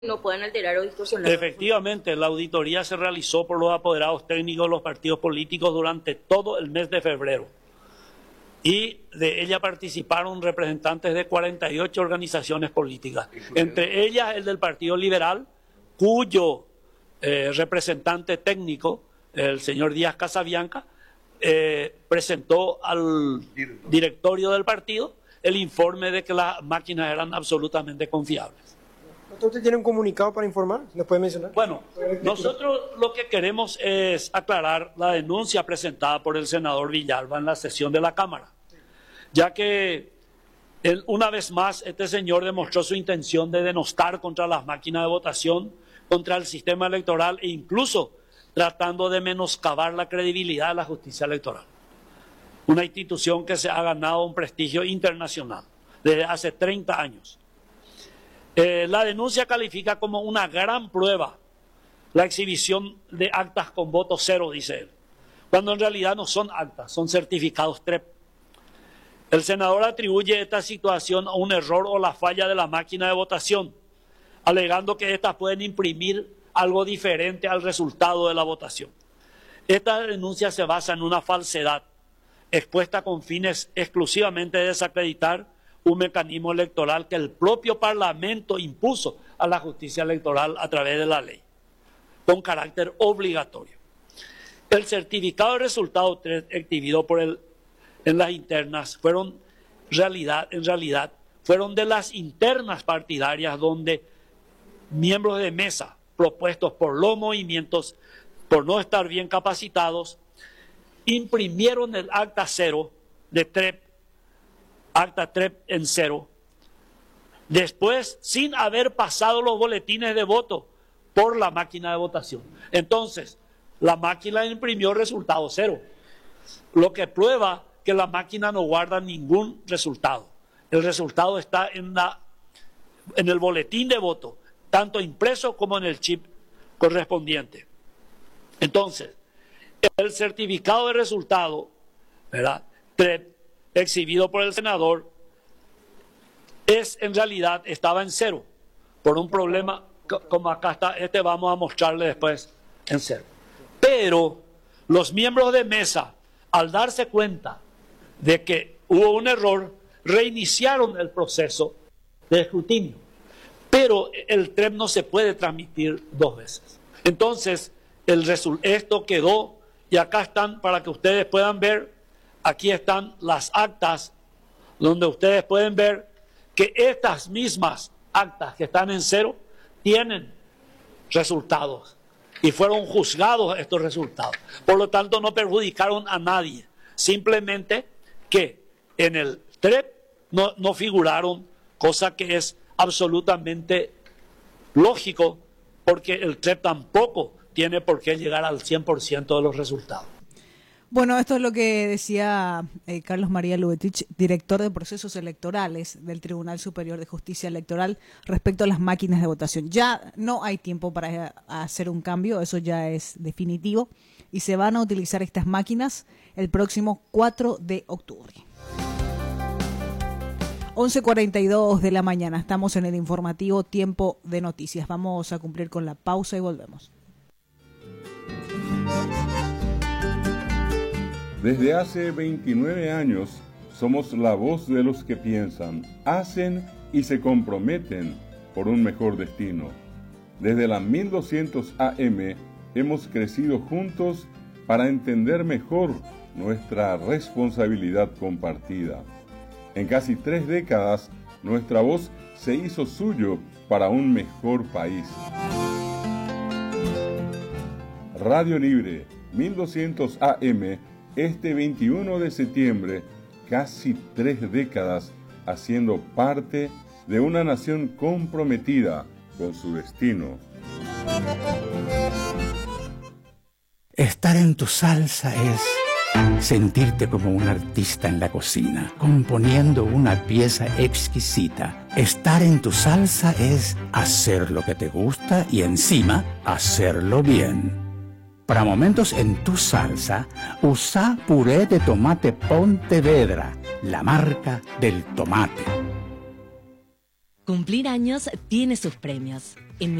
no pueden alterar o distorsionar. Efectivamente, la auditoría se realizó por los apoderados técnicos de los partidos políticos durante todo el mes de febrero. Y de ella participaron representantes de 48 organizaciones políticas, entre ellas el del Partido Liberal, cuyo representante técnico, el señor Díaz Casabianca, presentó al directorio del partido el informe de que las máquinas eran absolutamente confiables. ¿Usted tiene un comunicado para informar? ¿Nos puede mencionar? Bueno, nosotros lo que queremos es aclarar la denuncia presentada por el senador Villalba en la sesión de la Cámara, ya que una vez más este señor demostró su intención de denostar contra las máquinas de votación, contra el sistema electoral e incluso tratando de menoscabar la credibilidad de la justicia electoral. Una institución que se ha ganado un prestigio internacional desde hace 30 años. La denuncia califica como una gran prueba la exhibición de actas con voto cero, dice él, cuando en realidad no son actas, son certificados TREP. El senador atribuye esta situación a un error o la falla de la máquina de votación, alegando que éstas pueden imprimir algo diferente al resultado de la votación. Esta denuncia se basa en una falsedad expuesta con fines exclusivamente de desacreditar un mecanismo electoral que el propio Parlamento impuso a la justicia electoral a través de la ley, con carácter obligatorio. El certificado de resultado 3 exhibido en las internas fueron en realidad fueron de las internas partidarias donde miembros de mesa propuestos por los movimientos por no estar bien capacitados imprimieron el acta cero de TREP, acta TREP en cero, después sin haber pasado los boletines de voto por la máquina de votación. Entonces, la máquina imprimió resultado cero, lo que prueba que la máquina no guarda ningún resultado. El resultado está en el boletín de voto, tanto impreso como en el chip correspondiente. Entonces, el certificado de resultado, ¿verdad?, TREP, exhibido por el senador, en realidad estaba en cero, por un problema, como acá está, vamos a mostrarle después en cero. Pero los miembros de mesa, al darse cuenta de que hubo un error, reiniciaron el proceso de escrutinio. Pero el TREP no se puede transmitir dos veces. Entonces, esto quedó, y acá están para que ustedes puedan ver, aquí están las actas, donde ustedes pueden ver que estas mismas actas que están en cero tienen resultados y fueron juzgados estos resultados. Por lo tanto, no perjudicaron a nadie, simplemente que en el TREP no figuraron, cosa que es absolutamente lógico, porque el TREP tampoco tiene por qué llegar al 100% de los resultados. Bueno, esto es lo que decía Carlos María Lubetich, director de procesos electorales del Tribunal Superior de Justicia Electoral, respecto a las máquinas de votación. Ya no hay tiempo para hacer un cambio, eso ya es definitivo, y se van a utilizar estas máquinas el próximo 4 de octubre. 11:42 de la mañana, estamos en el informativo Tiempo de Noticias. Vamos a cumplir con la pausa y volvemos. Desde hace 29 años somos la voz de los que piensan, hacen y se comprometen por un mejor destino. Desde la 1200 AM hemos crecido juntos para entender mejor nuestra responsabilidad compartida. En casi 3 décadas, nuestra voz se hizo suyo para un mejor país. Radio Libre, 1200 AM, este 21 de septiembre, casi 3 décadas haciendo parte de una nación comprometida con su destino. Estar en tu salsa es sentirte como un artista en la cocina, componiendo una pieza exquisita. Estar en tu salsa es hacer lo que te gusta y encima hacerlo bien. Para momentos en tu salsa, usa puré de tomate Pontevedra, la marca del tomate. Cumplir años tiene sus premios.